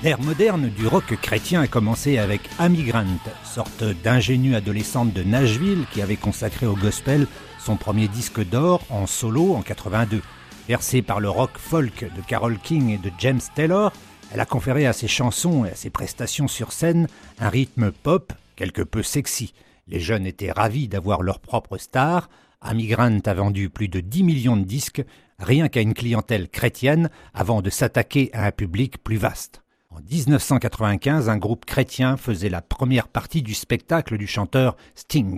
L'ère moderne du rock chrétien a commencé avec Amy Grant, sorte d'ingénue adolescente de Nashville qui avait consacré au gospel son premier disque d'or en solo en 82. Versée par le rock folk de Carole King et de James Taylor, elle a conféré à ses chansons et à ses prestations sur scène un rythme pop quelque peu sexy. Les jeunes étaient ravis d'avoir leur propre star. Amy Grant a vendu plus de 10 millions de disques, rien qu'à une clientèle chrétienne, avant de s'attaquer à un public plus vaste. En 1995, un groupe chrétien faisait la première partie du spectacle du chanteur Sting.